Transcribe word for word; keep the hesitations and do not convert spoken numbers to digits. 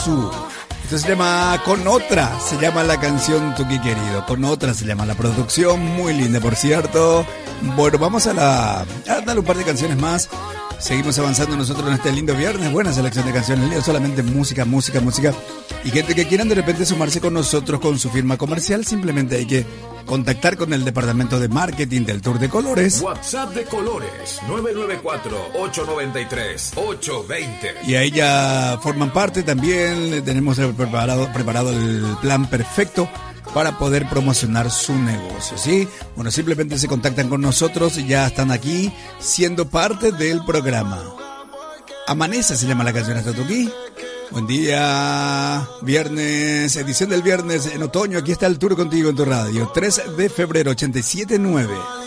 Su. Esto se llama Con Otra, se llama la canción Tuki Querido. Con Otra se llama la producción, muy linda por cierto. Bueno, vamos a la a darle un par de canciones más. Seguimos avanzando nosotros en este lindo viernes. Buena selección de canciones, Leo, solamente música, música, música. Y gente que quieran de repente sumarse con nosotros con su firma comercial, simplemente hay que contactar con el departamento de marketing del Tour de Colores. WhatsApp de Colores nueve nueve cuatro, ocho nueve tres, ocho dos cero. Y ahí ya forman parte también. Tenemos preparado, preparado el plan perfecto para poder promocionar su negocio, ¿sí? Bueno, simplemente se contactan con nosotros y ya están aquí siendo parte del programa. Amanece se llama la canción hasta Tuki. Buen día, viernes, edición del viernes en otoño. Aquí está el tour contigo en tu radio. tres de febrero, ochenta y siete nueve.